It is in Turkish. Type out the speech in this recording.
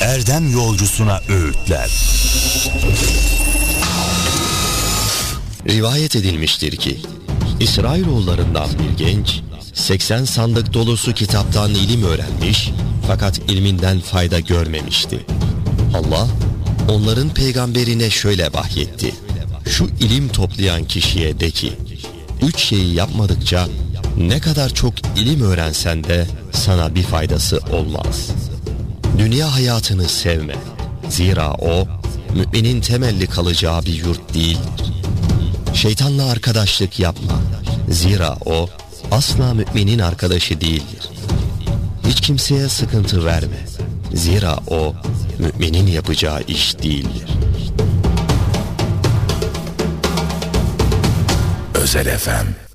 erdem yolcusuna öğütler. Rivayet edilmiştir ki İsrailoğullarından bir genç 80 sandık dolusu kitaptan ilim öğrenmiş fakat ilminden fayda görmemişti. Allah onların peygamberine şöyle vahyetti: şu ilim toplayan kişiye de ki 3 şeyi yapmadıkça ne kadar çok ilim öğrensen de sana bir faydası olmaz. Dünya hayatını sevme. Zira o müminin temelli kalacağı bir yurt değildir. Şeytanla arkadaşlık yapma. Zira o asla müminin arkadaşı değildir. Hiç kimseye sıkıntı verme. Zira o müminin yapacağı iş değildir. Özel FM